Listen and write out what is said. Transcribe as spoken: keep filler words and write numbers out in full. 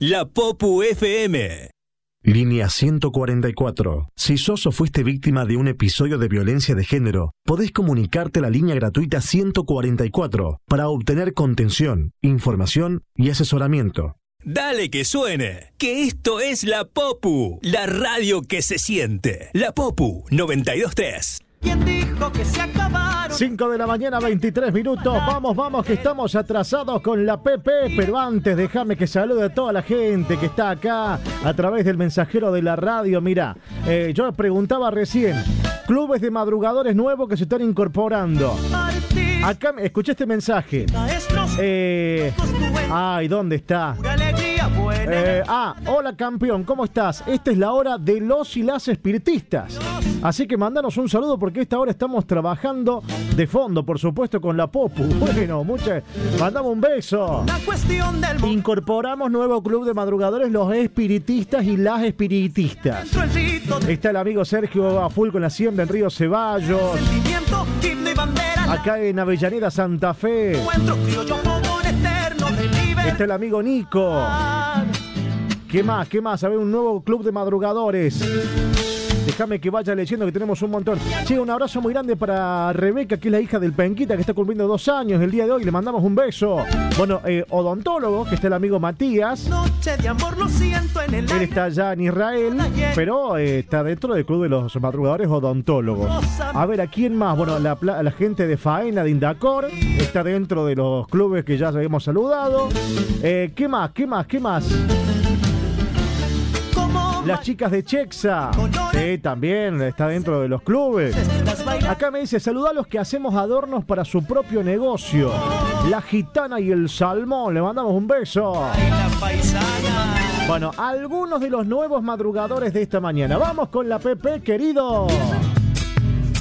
La Popu F M. Línea ciento cuarenta y cuatro. Si sos o fuiste víctima de un episodio de violencia de género, podés comunicarte a la línea gratuita ciento cuarenta y cuatro para obtener contención, información y asesoramiento. Dale que suene, que esto es La Popu, la radio que se siente. La Popu noventa y dos punto tres. ¿Quién dijo que se acabaron? cinco de la mañana, veintitrés minutos. Vamos, vamos, que estamos atrasados con la P P. Pero antes, déjame que salude a toda la gente que está acá a través del mensajero de la radio. Mirá, eh, yo preguntaba recién, clubes de madrugadores nuevos que se están incorporando. Acá, escuché este mensaje. Eh, ay, ¿dónde está? Eh, ah, hola campeón, ¿cómo estás? Esta es la hora de los y las espiritistas. Así que mandanos un saludo porque esta hora estamos trabajando de fondo, por supuesto, con la Popu. Bueno, muchas. Mandamos un beso. Incorporamos nuevo club de madrugadores, los espiritistas y las espiritistas. Está el amigo Sergio a full con la siembra en Río Ceballos. Acá en Avellaneda, Santa Fe. Está el amigo Nico. ¿Qué más? ¿Qué más? A ver, un nuevo club de madrugadores. Déjame que vaya leyendo que tenemos un montón. Sí, un abrazo muy grande para Rebeca, que es la hija del Penquita, que está cumpliendo dos años el día de hoy. Le mandamos un beso. Bueno, eh, odontólogo, que está el amigo Matías. Noche de amor, lo siento en el Él está allá en Israel, pero eh, está dentro del club de los madrugadores odontólogos. A ver, ¿a quién más? Bueno, la, la gente de Faena, de Indacor, está dentro de los clubes que ya habíamos saludado. Eh, ¿Qué más? ¿Qué más? ¿Qué más? Las chicas de Chexa, sí, también está dentro de los clubes. Acá me dice, saluda a los que hacemos adornos para su propio negocio. La Gitana y el Salmón, le mandamos un beso. Bueno, algunos de los nuevos madrugadores de esta mañana. Vamos con la P P, querido.